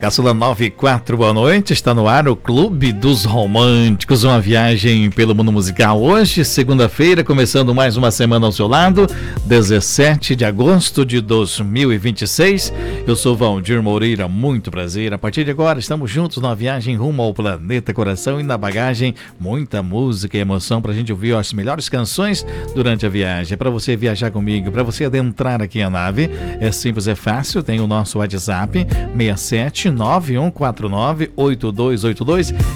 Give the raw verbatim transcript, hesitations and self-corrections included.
Caçula noventa e quatro, boa noite. Está no ar o Clube dos Românticos, uma viagem pelo mundo musical. Hoje, segunda-feira, começando mais uma semana ao seu lado, dezessete de agosto de dois mil e vinte e seis. Eu sou Valdir Moreira, muito prazer. A partir de agora, estamos juntos numa viagem rumo ao planeta coração e na bagagem, muita música e emoção para a gente ouvir as melhores canções durante a viagem. É para você viajar comigo, para você adentrar aqui a nave. É simples, é fácil. Tem o nosso WhatsApp, seis sete nove um quatro nove oito dois oito dois.